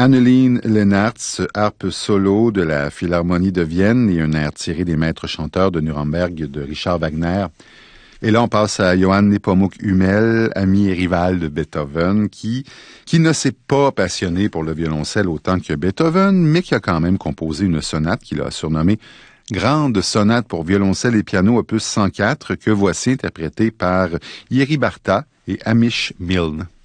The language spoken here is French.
Anneline Lennartz, harpe solo de la Philharmonie de Vienne et un air tiré des maîtres chanteurs de Nuremberg de Richard Wagner. Et là, on passe à Johann Nepomuk Hummel, ami et rival de Beethoven, qui ne s'est pas passionné pour le violoncelle autant que Beethoven, mais qui a quand même composé une sonate qu'il a surnommée Grande sonate pour violoncelle et piano opus 104, que voici interprétée par Jiri Barta et Amish Milne.